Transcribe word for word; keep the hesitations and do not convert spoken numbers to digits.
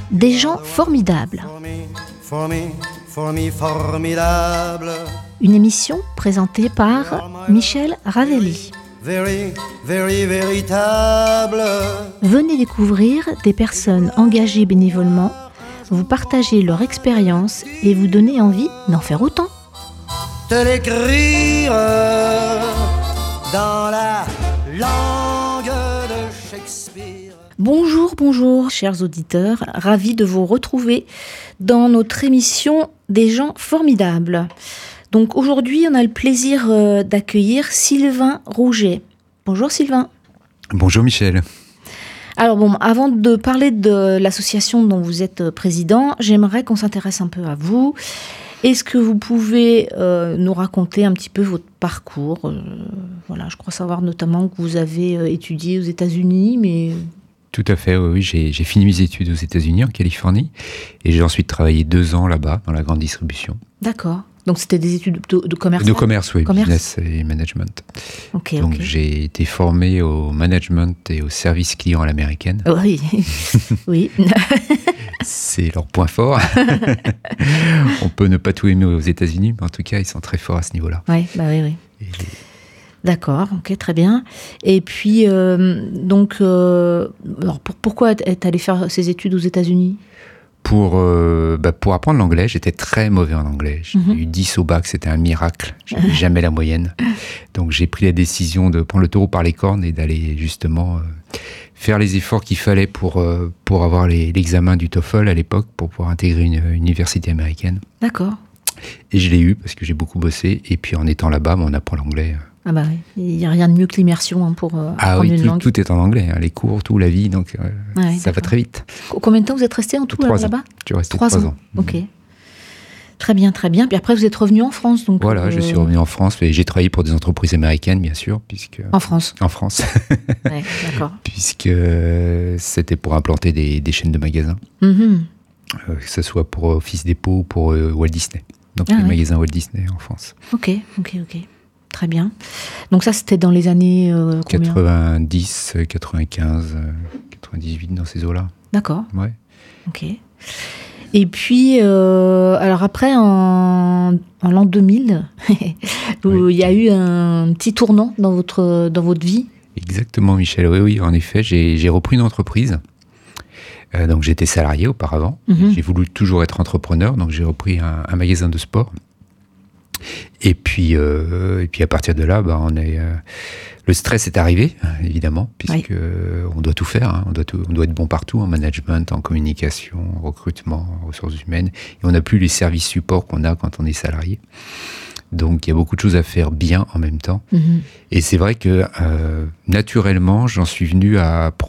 Des gens formidables. Fourmis, fourmis formidables. Une émission présentée par Michel Ravelli. Very, very, véritable. Venez découvrir des personnes engagées bénévolement, vous partager leur expérience et vous donner envie d'en faire autant. De l'écrire dans la langue de Shakespeare. Bonjour, bonjour, chers auditeurs, ravis de vous retrouver dans notre émission Des gens formidables. Donc aujourd'hui, on a le plaisir euh, d'accueillir Sylvain Rouget. Bonjour Sylvain. Bonjour Michel. Alors bon, avant de parler de l'association dont vous êtes président, j'aimerais qu'on s'intéresse un peu à vous. Est-ce que vous pouvez euh, nous raconter un petit peu votre parcours ? euh, Voilà, je crois savoir notamment que vous avez euh, étudié aux États-Unis, mais... Tout à fait, oui, oui. J'ai, j'ai fini mes études aux États-Unis, en Californie, et j'ai ensuite travaillé deux ans là-bas, dans la grande distribution. D'accord. Donc c'était des études de, de commerce. De commerce, oui, commerce. business et management. Ok, Donc ok. j'ai été formé au management et au service client à l'américaine. Oui, oui. C'est leur point fort. On peut ne pas tout aimer aux États-Unis, mais en tout cas, ils sont très forts à ce niveau-là. Ouais, bah oui, oui. Et les- D'accord, ok, très bien. Et puis, euh, donc, euh, alors pour, pourquoi est allé faire ses études aux États-Unis ? Pour, euh, bah, pour apprendre l'anglais, j'étais très mauvais en anglais. J'ai Mhm. eu dix au bac, c'était un miracle. J'avais jamais la moyenne. Donc j'ai pris la décision de prendre le taureau par les cornes et d'aller justement euh, faire les efforts qu'il fallait pour, euh, pour avoir les, l'examen du TOEFL à l'époque, pour pouvoir intégrer une, une université américaine. D'accord. Et je l'ai eu parce que j'ai beaucoup bossé. Et puis en étant là-bas, on apprend l'anglais. Ah bah oui, il n'y a rien de mieux que l'immersion hein, pour euh, Ah apprendre oui, une tout, langue. tout est en anglais. Hein, les cours, tout, la vie. Donc euh, Ouais, ça va d'accord. très vite. Combien de temps vous êtes resté en tout Trois là-bas ? ans. Tu restes Trois trois ans. ans. Ok. Très bien, très bien. Puis après, vous êtes revenu en France, donc. Voilà, euh, je suis revenu en France et j'ai travaillé pour des entreprises américaines, bien sûr, puisque En France. en France, Ouais, d'accord. puisque euh, c'était pour implanter des, des chaînes de magasins, Mhm. euh, que ce soit pour Office Depot ou pour euh, Walt Disney. Donc Ah les ouais. magasins Walt Disney en France. Ok, ok, ok. Très bien. Donc ça, c'était dans les années euh, combien ? quatre-vingt-dix, quatre-vingt-quinze, euh, quatre-vingt-dix-huit dans ces eaux-là. D'accord. Ouais. Ok. Et puis, euh, alors après, en, en l'an deux mille, où Oui. il y a eu un petit tournant dans votre, dans votre vie. Exactement, Michel. Oui, oui, en effet, j'ai, j'ai repris une entreprise. Euh, donc j'étais salarié auparavant. Mhm. J'ai voulu toujours être entrepreneur, donc j'ai repris un, un magasin de sport. Et puis, euh, et puis à partir de là, bah, on est, euh, le stress est arrivé, évidemment, puisque euh, on doit tout faire. Hein, on, doit tout- on doit être bon partout, en management, en communication, en recrutement, en ressources humaines. Et on n'a plus les services support qu'on a quand on est salarié. Donc il y a beaucoup de choses à faire bien en même temps. Mhm. Et c'est vrai que euh, naturellement, j'en suis venu à, pr-